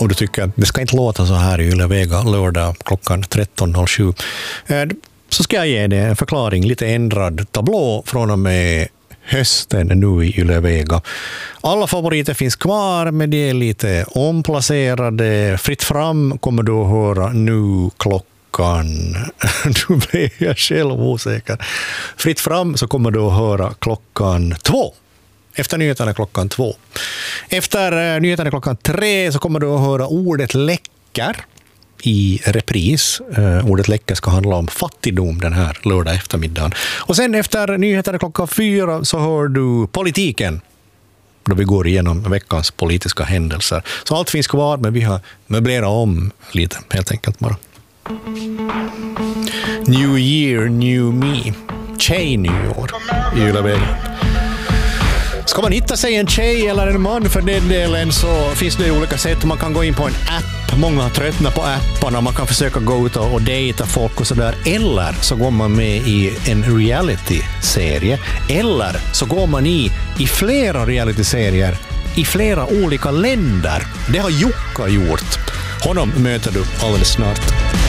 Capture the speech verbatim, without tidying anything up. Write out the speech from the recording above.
och du tycker att det ska inte låta så här i Yle Vega lördag klockan tretton noll sju, så ska jag ge dig en förklaring, lite ändrad tablå från och med hösten nu i Yle Vega. Alla favoriter finns kvar, men det är lite omplacerade. Fritt fram kommer du att höra nu klockan... Nu blir jag själv osäker. Fritt fram så kommer du att höra klockan två. Efter nyheterna klockan två. Efter nyheterna klockan tre så kommer du att höra ordet läcker i repris. Uh, ordet läcker ska handla om fattigdom den här lördag eftermiddagen. Och sen efter nyheterna klockan fyra så hör du politiken, då vi går igenom veckans politiska händelser. Så allt finns kvar, men vi har möblerat om lite, helt enkelt bara. New year, new me. Tjej-nyår i Yle Vega. Ska man hitta sig en tjej eller en man för den delen, så finns det olika sätt. Man kan gå in på en app. Många har tröttnat på apparna. Man kan försöka gå ut och dejta folk och sådär. Eller så går man med i en reality-serie. Eller så går man i, i flera reality-serier i flera olika länder. Det har Jukka gjort. Honom möter du alldeles snart.